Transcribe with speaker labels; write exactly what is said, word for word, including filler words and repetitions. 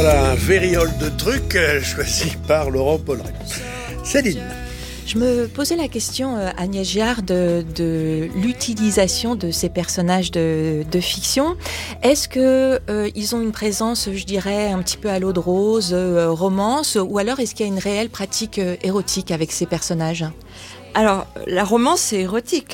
Speaker 1: Voilà un vériole de trucs euh, choisi par Laurent Polleret. Céline.
Speaker 2: Je me posais la question, euh, Agnès Giard, de, de l'utilisation de ces personnages de, de fiction. Est-ce que euh, ils ont une présence, je dirais, un petit peu à l'eau de rose, euh, romance, ou alors est-ce qu'il y a une réelle pratique euh, érotique avec ces personnages ?
Speaker 3: Alors, la romance, c'est érotique.